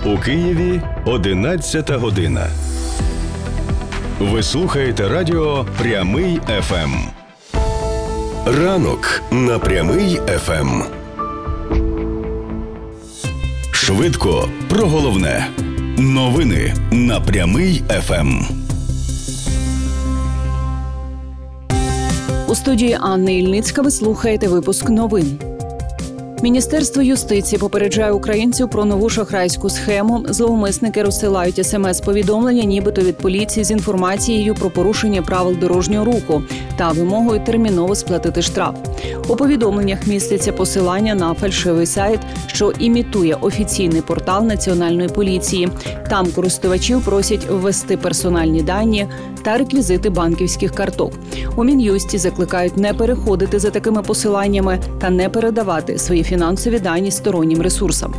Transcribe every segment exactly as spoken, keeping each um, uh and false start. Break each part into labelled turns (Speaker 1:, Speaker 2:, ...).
Speaker 1: У Києві одинадцята година. Ви слухаєте радіо «Прямий еф ем». Ранок на «Прямий еф ем». Швидко про головне. Новини на «Прямий еф ем».
Speaker 2: У студії Анна Ільницька ви слухаєте випуск новин. Міністерство юстиції попереджає українців про нову шахрайську схему. Зловмисники розсилають смс-повідомлення нібито від поліції з інформацією про порушення правил дорожнього руху та вимогою терміново сплатити штраф. У повідомленнях міститься посилання на фальшивий сайт, що імітує офіційний портал Національної поліції. Там користувачів просять ввести персональні дані та реквізити банківських карток. У Мін'юсті закликають не переходити за такими посиланнями та не передавати свої фінансові дані стороннім ресурсам.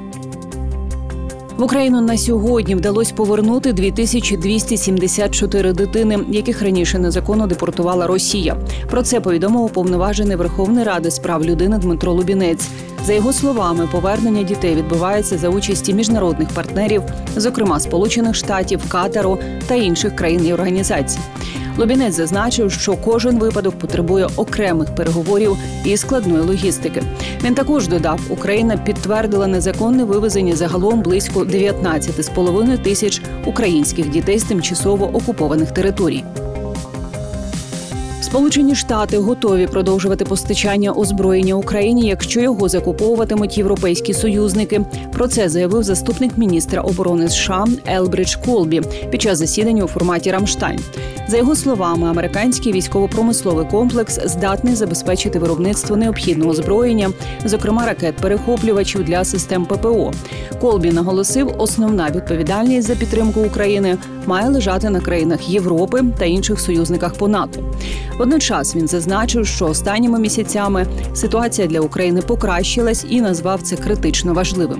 Speaker 2: В Україну на сьогодні вдалося повернути дві тисячі двісті сімдесят чотири дитини, яких раніше незаконно депортувала Росія. Про це повідомив уповноважений Верховної Ради з прав людини Дмитро Лубінець. За його словами, повернення дітей відбувається за участі міжнародних партнерів, зокрема Сполучених Штатів, Катару та інших країн і організацій. Лубінець зазначив, що кожен випадок потребує окремих переговорів і складної логістики. Він також додав, Україна підтвердила незаконне вивезення загалом близько дев'ятнадцять з половиною тисяч українських дітей з тимчасово окупованих територій. Сполучені Штати готові продовжувати постачання озброєння Україні, якщо його закуповуватимуть європейські союзники. Про це заявив заступник міністра оборони США Елбридж Колбі під час засідання у форматі «Рамштайн». За його словами, американський військово-промисловий комплекс здатний забезпечити виробництво необхідного озброєння, зокрема ракет-перехоплювачів для систем ППО. Колбі наголосив, основна відповідальність за підтримку України має лежати на країнах Європи та інших союзниках по НАТО. Водночас він зазначив, що останніми місяцями ситуація для України покращилась і назвав це критично важливим.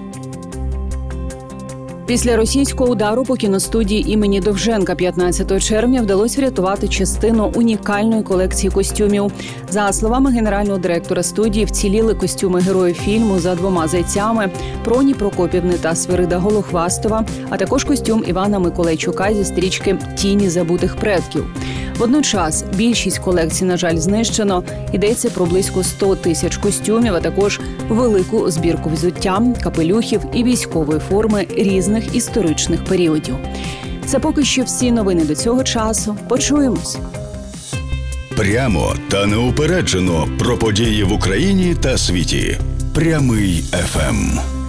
Speaker 2: Після російського удару по кіностудії імені Довженка п'ятнадцятого червня вдалося врятувати частину унікальної колекції костюмів. За словами генерального директора студії, вціліли костюми героїв фільму «За двома зайцями» Проні Прокопівни та Свирида Голохвастова, а також костюм Івана Миколайчука зі стрічки «Тіні забутих предків». Водночас більшість колекцій, на жаль, знищено. Йдеться про близько сто тисяч костюмів, а також велику збірку взуття, капелюхів і військової форми різних історичних періодів. Це поки що всі новини до цього часу. Почуємось.
Speaker 1: Прямо та неупереджено про події в Україні та світі. Прямий еф ем.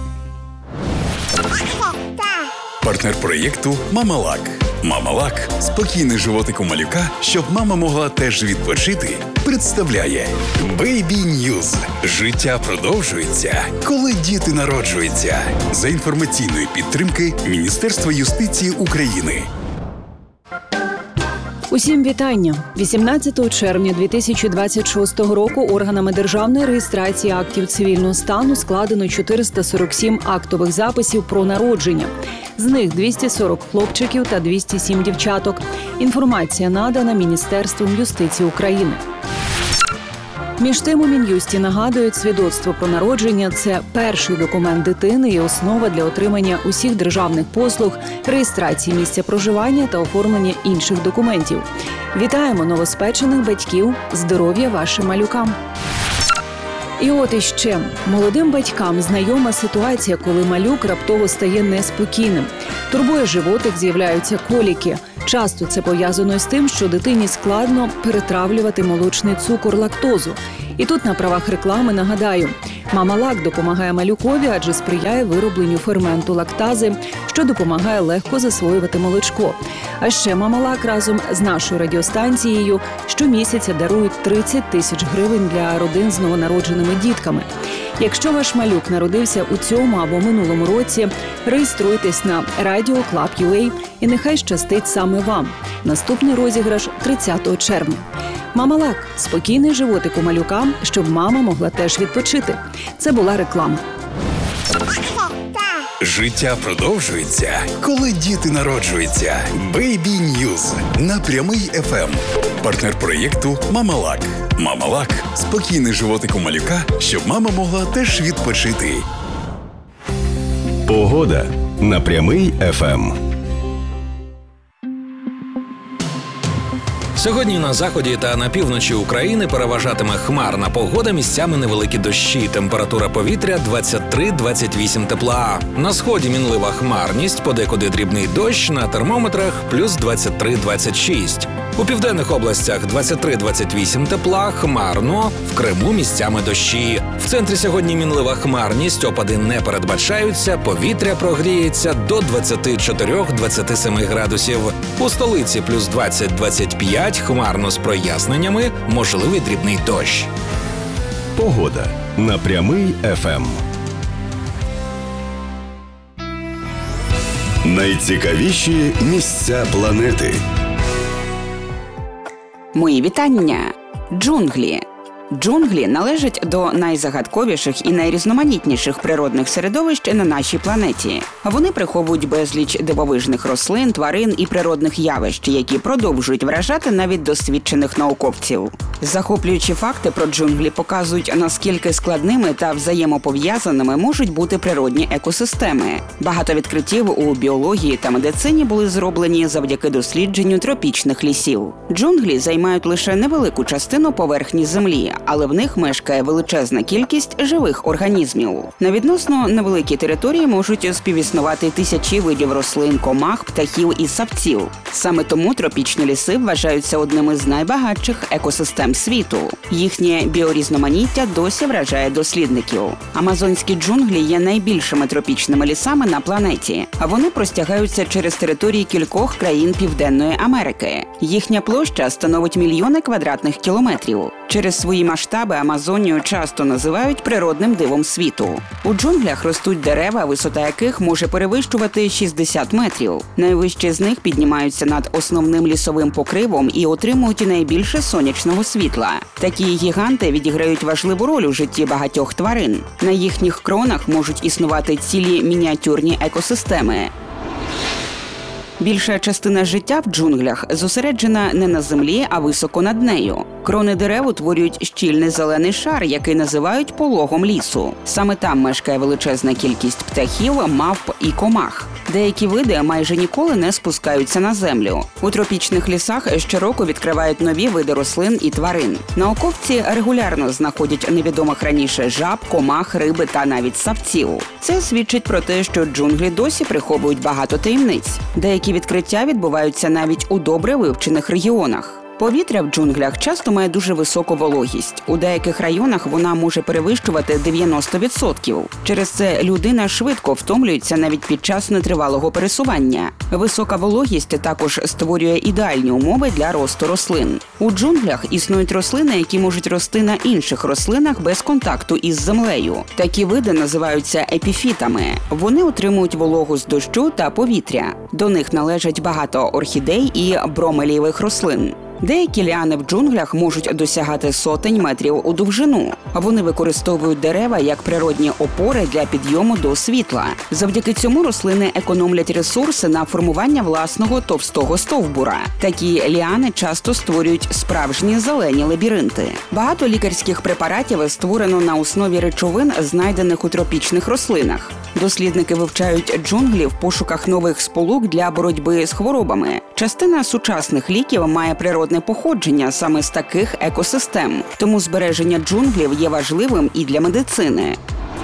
Speaker 3: Партнер проєкту «Мамалак». «Мамалак» – спокійний животик у малюка, щоб мама могла теж відпочити, представляє Baby News. Життя продовжується, коли діти народжуються. За інформаційної підтримки Міністерства юстиції України.
Speaker 2: Усім вітання! вісімнадцятого червня дві тисячі двадцять шостого року органами державної реєстрації актів цивільного стану складено чотириста сорок сім актових записів про народження. З них двісті сорок хлопчиків та двісті сім дівчаток. Інформація надана Міністерством юстиції України. Між тим, у Мін'юсті нагадують, свідоцтво про народження – це перший документ дитини і основа для отримання усіх державних послуг, реєстрації місця проживання та оформлення інших документів. Вітаємо новоспечених батьків! Здоров'я вашим малюкам! І от іще. Молодим батькам знайома ситуація, коли малюк раптово стає неспокійним. Турбує животик, з'являються коліки. Часто це пов'язано з тим, що дитині складно перетравлювати молочний цукор, лактозу. І тут на правах реклами нагадаю, «Мамалак» допомагає малюкові, адже сприяє виробленню ферменту лактази, що допомагає легко засвоювати молочко. А ще «Мамалак» разом з нашою радіостанцією щомісяця дарують тридцять тисяч гривень для родин з новонародженими дітками. Якщо ваш малюк народився у цьому або минулому році, реєструйтесь на радіо клаб крапка ю а і нехай щастить саме вам. Наступний розіграш тридцятого червня. «Мамалак» – спокійний животик у малюка, щоб мама могла теж відпочити. Це була реклама.
Speaker 3: Життя продовжується, коли діти народжуються. Baby News на «Прямий еф ем». Партнер проєкту «Мамалак». «Мамалак» – спокійний животик у малюка, щоб мама могла теж відпочити.
Speaker 1: Погода. на Прямий еф ем.
Speaker 4: Сьогодні на заході та на півночі України переважатиме хмарна погода, місцями невеликі дощі. Температура повітря двадцять три - двадцять вісім тепла. На сході мінлива хмарність, подекуди дрібний дощ, на термометрах плюс двадцять три - двадцять шість. У південних областях двадцять три - двадцять вісім тепла, хмарно, в Криму місцями дощі. В центрі сьогодні мінлива хмарність, опади не передбачаються, повітря прогріється до двадцять чотири - двадцять сім градусів. У столиці плюс двадцять - двадцять п'ять, хмарно з проясненнями, можливий дрібний дощ.
Speaker 1: Погода на Прямий еф ем. Найцікавіші місця планети.
Speaker 5: Мої вітання! Джунглі. Джунглі належать до найзагадковіших і найрізноманітніших природних середовищ на нашій планеті. Вони приховують безліч дивовижних рослин, тварин і природних явищ, які продовжують вражати навіть досвідчених науковців. Захоплюючі факти про джунглі показують, наскільки складними та взаємопов'язаними можуть бути природні екосистеми. Багато відкриттів у біології та медицині були зроблені завдяки дослідженню тропічних лісів. Джунглі займають лише невелику частину поверхні Землі, але в них мешкає величезна кількість живих організмів. На відносно невеликій території можуть співіснувати тисячі видів рослин, комах, птахів і савців. Саме тому тропічні ліси вважаються одним із найбагатших екосистем світу. Їхнє біорізноманіття досі вражає дослідників. Амазонські джунглі є найбільшими тропічними лісами на планеті. Вони простягаються через території кількох країн Південної Америки. Їхня площа становить мільйони квадратних кілометрів. Через свої масштаби Амазонію часто називають природним дивом світу. У джунглях ростуть дерева, висота яких може перевищувати шістдесят метрів. Найвищі з них піднімаються над основним лісовим покривом і отримують найбільше сонячного світла. Такі гіганти відіграють важливу роль у житті багатьох тварин. На їхніх кронах можуть існувати цілі мініатюрні екосистеми. Більша частина життя в джунглях зосереджена не на землі, а високо над нею. Крони дерев утворюють щільний зелений шар, який називають пологом лісу. Саме там мешкає величезна кількість птахів, мавп і комах. Деякі види майже ніколи не спускаються на землю. У тропічних лісах щороку відкривають нові види рослин і тварин. Науковці регулярно знаходять невідомих раніше жаб, комах, риби та навіть савців. Це свідчить про те, що джунглі досі приховують багато таємниць. Деякі відкриття відбуваються навіть у добре вивчених регіонах. Повітря в джунглях часто має дуже високу вологість. У деяких районах вона може перевищувати дев'яносто відсотків. Через це людина швидко втомлюється навіть під час нетривалого пересування. Висока вологість також створює ідеальні умови для росту рослин. У джунглях існують рослини, які можуть рости на інших рослинах без контакту із землею. Такі види називаються епіфітами. Вони отримують вологу з дощу та повітря. До них належать багато орхідей і бромелієвих рослин. Деякі ліани в джунглях можуть досягати сотень метрів у довжину. Вони використовують дерева як природні опори для підйому до світла. Завдяки цьому рослини економлять ресурси на формування власного товстого стовбура. Такі ліани часто створюють справжні зелені лабіринти. Багато лікарських препаратів створено на основі речовин, знайдених у тропічних рослинах. Дослідники вивчають джунглі в пошуках нових сполук для боротьби з хворобами. Частина сучасних ліків має природне походження саме з таких екосистем. Тому збереження джунглів є важливим і для медицини.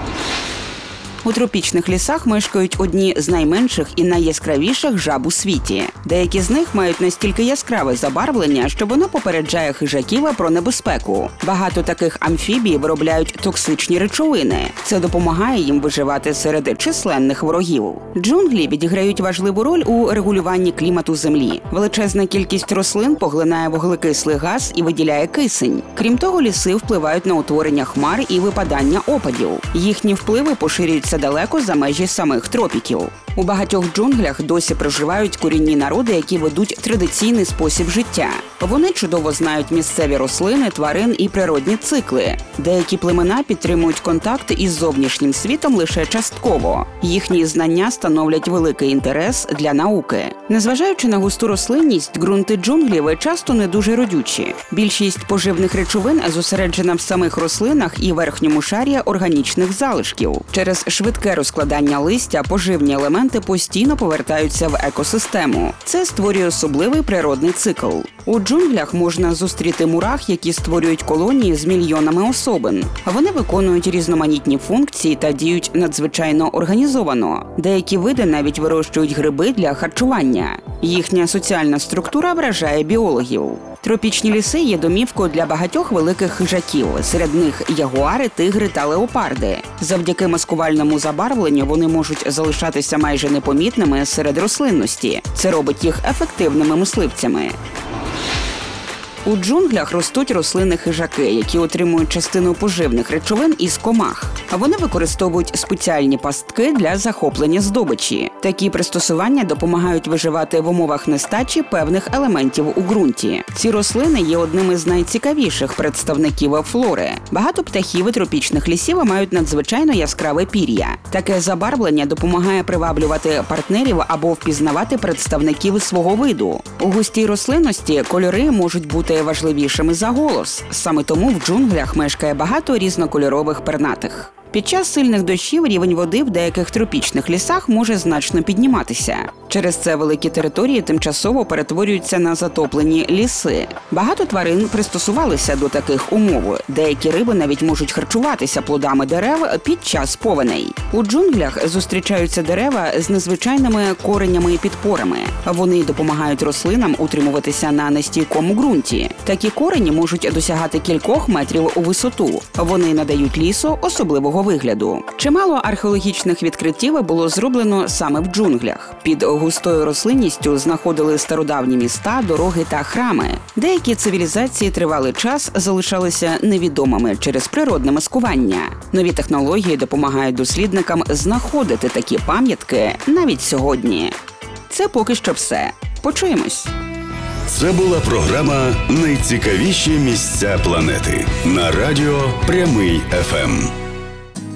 Speaker 5: У тропічних лісах мешкають одні з найменших і найяскравіших жаб у світі. Деякі з них мають настільки яскраве забарвлення, що воно попереджає хижаків про небезпеку. Багато таких амфібій виробляють токсичні речовини. Це допомагає їм виживати серед численних ворогів. Джунглі відіграють важливу роль у регулюванні клімату Землі. Величезна кількість рослин поглинає вуглекислий газ і виділяє кисень. Крім того, ліси впливають на утворення хмар і випадання опадів. Їхні впливи поширюються далеко за межі самих тропіків. У багатьох джунглях досі проживають корінні народи, які ведуть традиційний спосіб життя. Вони чудово знають місцеві рослини, тварин і природні цикли. Деякі племена підтримують контакт із зовнішнім світом лише частково. Їхні знання становлять великий інтерес для науки. Незважаючи на густу рослинність, ґрунти джунглів часто не дуже родючі. Більшість поживних речовин зосереджена в самих рослинах і верхньому шарі органічних залишків. Через швидке розкладання листя поживні елементи елементи постійно повертаються в екосистему. Це створює особливий природний цикл. У джунглях можна зустріти мурах, які створюють колонії з мільйонами особин. Вони виконують різноманітні функції та діють надзвичайно організовано. Деякі види навіть вирощують гриби для харчування. Їхня соціальна структура вражає біологів. Тропічні ліси є домівкою для багатьох великих хижаків, серед них ягуари, тигри та леопарди. Завдяки маскувальному забарвленню вони можуть залишатися майже непомітними серед рослинності. Це робить їх ефективними мисливцями. У джунглях ростуть рослини-хижаки, які отримують частину поживних речовин із комах. А вони використовують спеціальні пастки для захоплення здобичі. Такі пристосування допомагають виживати в умовах нестачі певних елементів у ґрунті. Ці рослини є одним із найцікавіших представників флори. Багато птахів і тропічних лісів мають надзвичайно яскраве пір'я. Таке забарвлення допомагає приваблювати партнерів або впізнавати представників свого виду. У густій рослинності кольори можуть бути важливішими за голос. Саме тому в джунглях мешкає багато різнокольорових пернатих. Під час сильних дощів рівень води в деяких тропічних лісах може значно підніматися. Через це великі території тимчасово перетворюються на затоплені ліси. Багато тварин пристосувалися до таких умов. Деякі риби навіть можуть харчуватися плодами дерев під час повеней. У джунглях зустрічаються дерева з незвичайними коренями і підпорами. Вони допомагають рослинам утримуватися на нестійкому ґрунті. Такі корені можуть досягати кількох метрів у висоту. Вони надають лісу особливого вигляду. Чимало археологічних відкриттів було зроблено саме в джунглях. Під густою рослинністю знаходили стародавні міста, дороги та храми. Деякі цивілізації тривалий час залишалися невідомими через природне маскування. Нові технології допомагають дослідникам знаходити такі пам'ятки навіть сьогодні. Це поки що все. Почуємось.
Speaker 1: Це була програма «Найцікавіші місця планети» на радіо Прямий еф ем.